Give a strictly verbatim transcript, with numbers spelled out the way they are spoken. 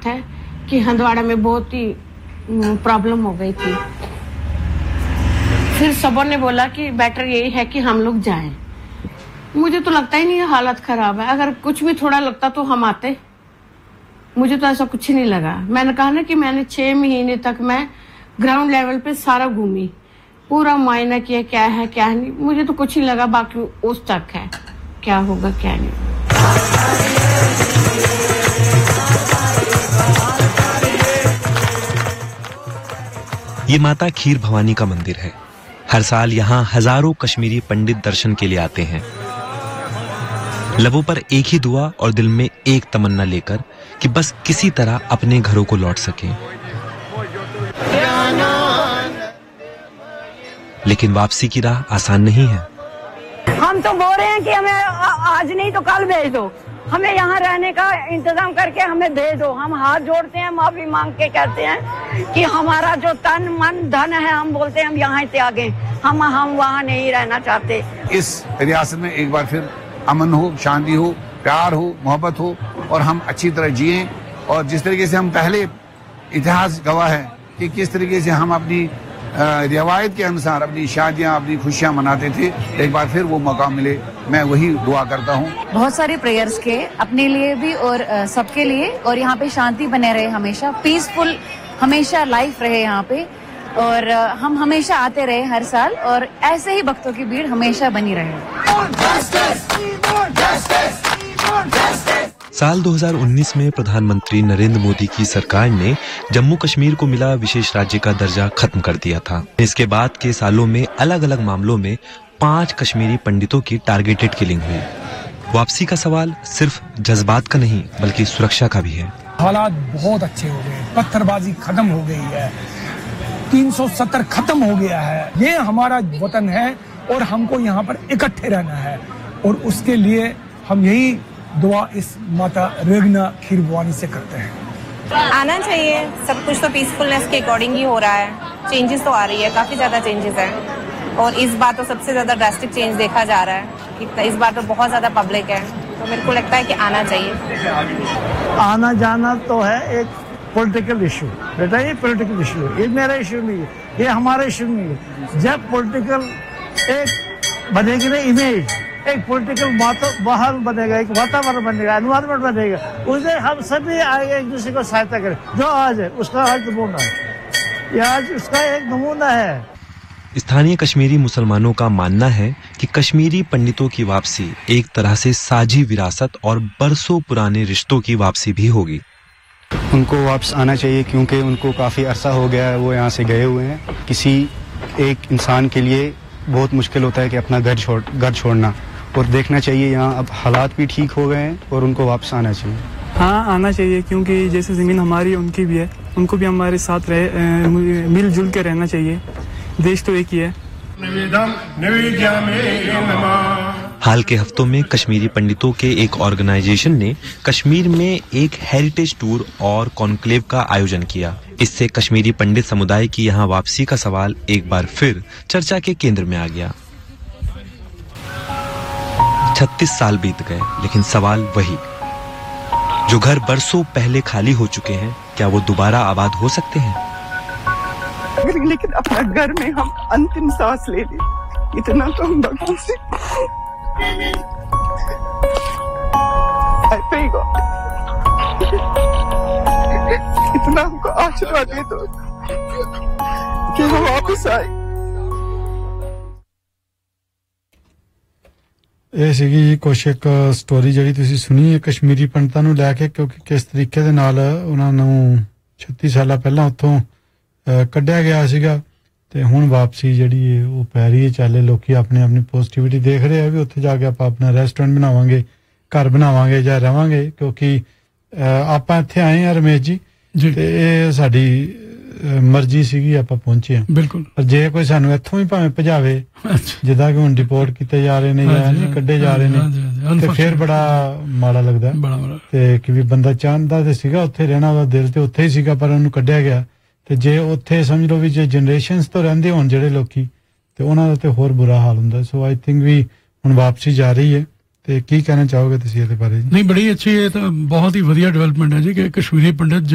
बात है कि हंदवाड़ा में बहुत ही प्रॉब्लम हो गई थी। फिर सबों ने बोला कि बेटर यही है कि हम लोग जाएं। मुझे तो लगता ही नहीं है हालत खराब है, अगर कुछ भी थोड़ा लगता तो हम आते। मुझे तो ऐसा कुछ ही नहीं लगा। मैंने कहा ना कि मैंने छह महीने तक मैं ग्राउंड लेवल पे सारा घूमी, पूरा मुआयना किया क्या है क्या नहीं, मुझे तो कुछ नहीं लगा। बाकी उस तक है क्या होगा क्या नहीं। ये माता खीर भवानी का मंदिर है। हर साल यहाँ हजारों कश्मीरी पंडित दर्शन के लिए आते हैं, लबों पर एक ही दुआ और दिल में एक तमन्ना लेकर कि बस किसी तरह अपने घरों को लौट सकें। लेकिन वापसी की राह आसान नहीं है। हम तो बोल रहे हैं कि हमें आज नहीं तो कल भेज दो, हमें यहाँ रहने का इंतजाम करके हमें भेज दो। हम हाथ जोड़ते हैं, माफी मांग के कहते हैं कि हमारा जो तन मन धन है, हम बोलते हैं हम यहाँ त्यागें, हम हम वहाँ नहीं रहना चाहते। इस रियासत में एक बार फिर अमन हो, शांति हो, प्यार हो, मोहब्बत हो और हम अच्छी तरह जिएं। और जिस तरीके से हम पहले इतिहास गवाह है कि किस तरीके से हम अपनी रिवायत के अनुसार अपनी शादियां, अपनी खुशियां मनाते थे, एक बार फिर वो मौका मिले, मैं वही दुआ करता हूँ। बहुत सारे प्रेयर्स के अपने लिए भी और सबके लिए, और यहाँ पे शांति बने रहे, हमेशा पीसफुल हमेशा लाइफ रहे यहाँ पे, और हम हमेशा आते रहे हर साल, और ऐसे ही भक्तों की भीड़ हमेशा बनी रहे। साल दो हज़ार उन्नीस में प्रधानमंत्री नरेंद्र मोदी की सरकार ने जम्मू कश्मीर को मिला विशेष राज्य का दर्जा खत्म कर दिया था। इसके बाद के सालों में अलग अलग मामलों में पांच कश्मीरी पंडितों की टारगेटेड किलिंग हुई। वापसी का सवाल सिर्फ जज्बात का नहीं बल्कि सुरक्षा का भी है। हालात बहुत अच्छे हो गए, पत्थरबाजी खत्म हो गई है, तीन सौ सत्तर खत्म हो गया है। ये हमारा वतन है और हमको यहाँ पर इकट्ठे रहना है, और उसके लिए हम यही दुआ इस माता रेगना खीर भवानी से करते हैं। आना चाहिए, सब कुछ तो पीसफुलनेस के अकॉर्डिंग ही हो रहा है। चेंजेस तो आ रही है, काफी ज्यादा चेंजेस है, और इस बार तो सबसे ज्यादा ड्रास्टिक चेंज देखा जा रहा है। इस बार तो बहुत ज्यादा पब्लिक है, तो मेरे को लगता है कि आना चाहिए। आना जाना तो है एक पॉलिटिकल इशू, बेटा ये पॉलिटिकल इशू है, ये मेरा इशू नहीं है, ये हमारा इशू नहीं है। जब पॉलिटिकल एक बनेगी ना इमेज, एक पॉलिटिकल माहौल बनेगा, एक वातावरण बनेगा, एनवायरमेंट बनेगा, उसमें हम सभी आगे एक दूसरे को सहायता करें। जो आज है उसका आज नमूना है, ये आज उसका एक नमूना है। स्थानीय कश्मीरी मुसलमानों का मानना है कि कश्मीरी पंडितों की वापसी एक तरह से साझी विरासत और बरसों पुराने रिश्तों की वापसी भी होगी। उनको वापस आना चाहिए क्योंकि उनको काफ़ी अरसा हो गया है वो यहाँ से गए हुए हैं। किसी एक इंसान के लिए बहुत मुश्किल होता है कि अपना घर छोड़ घर छोड़ना, और देखना चाहिए यहाँ अब हालात भी ठीक हो गए हैं और उनको वापस आना चाहिए। हाँ, आना चाहिए, क्योंकि जैसे ज़मीन हमारी है उनकी भी है, उनको भी हमारे साथ रहे, मिलजुल के रहना चाहिए। देश तो एक ही है। हाल के हफ्तों में कश्मीरी पंडितों के एक ऑर्गेनाइजेशन ने कश्मीर में एक हेरिटेज टूर और कॉन्क्लेव का आयोजन किया। इससे कश्मीरी पंडित समुदाय की यहाँ वापसी का सवाल एक बार फिर चर्चा के केंद्र में आ गया। छत्तीस साल बीत गए, लेकिन सवाल वही, जो घर बरसों पहले खाली हो चुके हैं, क्या वो दोबारा आबाद हो सकते हैं? लेकिन अपना घर में हम अंतिम सांस ले लें, इतना तो हम भगवान से इतना हमको आशीर्वाद दे दो कि हम वापस आए। ਇਹ ਸੀਗੀ ਕੁਛ ਇੱਕ ਸਟੋਰੀ ਜਿਹੜੀ ਤੁਸੀਂ ਸੁਣੀ ਹੈ ਕਸ਼ਮੀਰੀ ਪੰਡਤਾਂ ਨੂੰ ਲੈ ਕੇ, ਕਿਉਂਕਿ ਕਿਸ ਤਰੀਕੇ ਦੇ ਨਾਲ ਉਹਨਾਂ ਨੂੰ ਛੱਤੀ ਸਾਲਾਂ ਪਹਿਲਾਂ ਉੱਥੋਂ ਕੱਢਿਆ ਗਿਆ ਸੀਗਾ ਤੇ ਹੁਣ ਵਾਪਸੀ ਜਿਹੜੀ ਹੈ ਉਹ ਪੈ ਰਹੀ ਹੈ ਚਾਲੇ। ਲੋਕੀ ਆਪਣੇ ਆਪਣੀ ਪੋਜ਼ਿਟਿਵਿਟੀ ਦੇਖ ਰਹੇ ਆ ਵੀ ਉੱਥੇ ਜਾ ਕੇ ਆਪਾਂ ਆਪਣਾ ਰੈਸਟੋਰੈਂਟ ਬਣਾਵਾਂਗੇ, ਘਰ ਬਣਾਵਾਂਗੇ ਜਾਂ ਰਵਾਂਗੇ, ਕਿਉਂਕਿ ਆਪਾਂ ਇੱਥੇ ਆਏ ਆ ਰਮੇਸ਼ ਜੀ ਤੇ ਇਹ ਸਾਡੀ ਮਰਜ਼ੀ ਸੀਗੀ, ਆਪਾਂ ਪਹੁੰਚੇ ਆ। ਬਿਲਕੁਲ। ਪਰ ਜੇ ਕੋਈ ਸਾਨੂੰ ਇੱਥੋਂ ਹੀ ਭਾਵੇਂ ਭਜਾਵੇ, ਜਿੱਦਾਂ ਕਿ ਹੁਣ ਡਿਪੋਰਟ ਕੀਤੇ ਜਾ ਰਹੇ ਨੇ ਜਾਂ ਨਹੀਂ ਕੱਢੇ ਜਾ ਰਹੇ ਨੇ, ਤੇ ਫਿਰ ਬੜਾ ਮਾੜਾ ਲੱਗਦਾ ਤੇ ਕਿ ਵੀ ਬੰਦਾ ਚਾਹੁੰਦਾ ਤੇ ਸੀਗਾ ਉੱਥੇ ਰਹਿਣਾ, ਉਹਦਾ ਦਿਲ ਤੇ ਉੱਥੇ ਹੀ ਸੀਗਾ, ਪਰ ਉਹਨੂੰ ਕੱਢਿਆ ਗਿਆ। ਤੇ ਜੇ ਉੱਥੇ ਸਮਝ ਲਓ ਵੀ ਜੇ ਜਨਰੇਸ਼ਨਸ ਤੋਂ ਰਹਿੰਦੇ ਹੋਣ ਜਿਹੜੇ ਲੋਕੀ, ਤੇ ਉਹਨਾਂ ਦਾ ਤੇ ਹੋਰ ਬੁਰਾ ਹਾਲ ਹੁੰਦਾ। ਸੋ ਆਈ ਥਿੰਕ ਵੀ ਹੁਣ ਵਾਪਸੀ ਜਾ ਰਹੀ ਹੈ, ਤੇ ਕੀ ਕਹਿਣਾ ਚਾਹੋਗੇ ਤੁਸੀਂ ਇਹਦੇ ਬਾਰੇ? ਨਹੀਂ, ਬੜੀ ਅੱਛੀ, ਇਹ ਤਾਂ ਬਹੁਤ ਹੀ ਵਧੀਆ ਡਿਵੈਲਪਮੈਂਟ ਹੈ ਜੀ ਕਿ ਕਸ਼ਮੀਰੀ ਪੰਡਿਤ